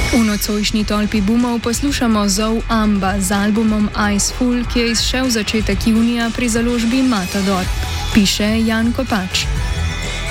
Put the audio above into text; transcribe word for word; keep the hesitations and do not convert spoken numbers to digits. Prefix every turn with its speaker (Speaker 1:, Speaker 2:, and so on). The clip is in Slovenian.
Speaker 1: V nocojšnji tolpi boomov poslušamo Zov Amba z albumom Ice Full, ki je izšel začetek junija pri založbi Matador, piše Jan Kopač.